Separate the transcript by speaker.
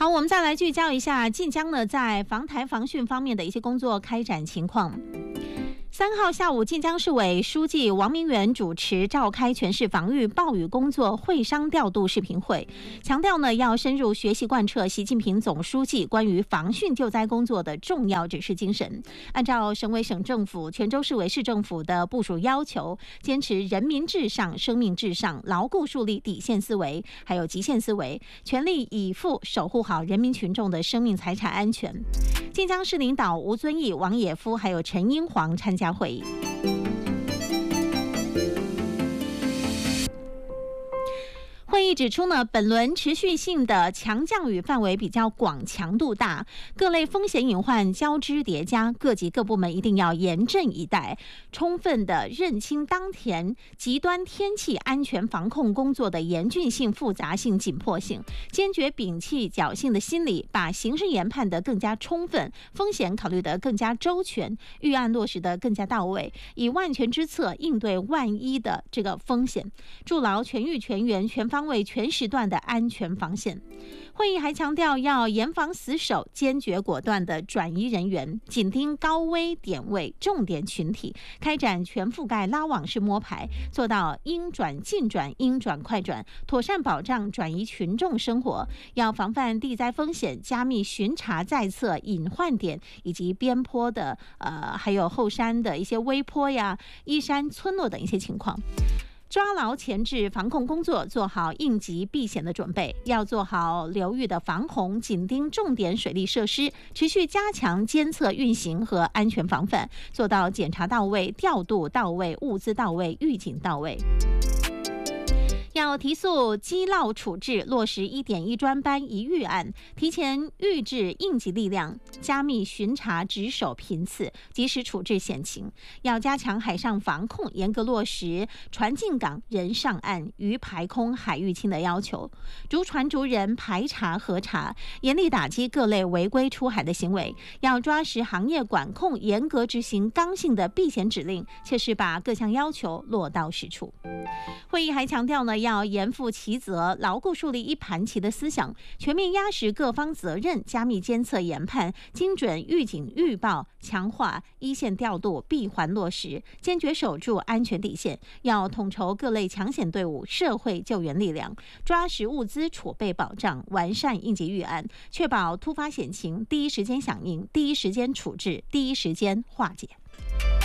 Speaker 1: 好，我们再来聚焦一下晋江呢在防台防汛方面的一些工作开展情况。3号下午，晋江市委书记王明元主持召开全市防御暴雨工作会商调度视频会，强调呢要深入学习贯彻习近平总书记关于防汛救灾工作的重要指示精神，按照省委省政府、泉州市委市政府的部署要求，坚持人民至上、生命至上，牢固树立底线思维，还有极限思维，全力以赴守护好人民群众的生命财产安全。晋江市领导吴遵义、王野夫还有陈英煌参加会议。会议指出呢，本轮持续性的强降雨范围比较广，强度大，各类风险隐患交织叠加，各级各部门一定要严阵以待，充分的认清当前极端天气安全防控工作的严峻性、复杂性、紧迫性，坚决摒弃侥幸的心理，把形势研判得更加充分，风险考虑得更加周全，预案落实得更加到位，以万全之策应对万一的这个风险，筑牢全域全员全方位全时段的安全防线。会议还强调要严防死守，坚决果断的转移人员，紧盯高危点位重点群体，开展全覆盖拉网式摸排，做到应转尽转、应转快转，妥善保障转移群众生活。要防范地灾风险，加密巡查在侧隐患点以及边坡的还有后山的一些微坡呀、依山村落等一些情况。抓牢前置防控工作，做好应急避险的准备，要做好流域的防洪，紧盯重点水利设施，持续加强监测运行和安全防范，做到检查到位、调度到位、物资到位、预警到位。要提速积涝处置，落实1.1专班一预案，提前预置应急力量，加密巡查值守频次，及时处置险情。要加强海上防控，严格落实船进港、人上岸、鱼排空、海域清的要求，逐船逐人排查核查，严厉打击各类违规出海的行为。要抓实行业管控，严格执行刚性的避险指令，切实把各项要求落到实处。会议还强调呢，要严负其责，牢固树立一盘棋的思想，全面压实各方责任，加密监测研判，精准预警预报，强化一线调度，闭环落实，坚决守住安全底线。要统筹各类抢险队伍、社会救援力量，抓实物资储备保障，完善应急预案，确保突发险情第一时间响应、第一时间处置、第一时间化解。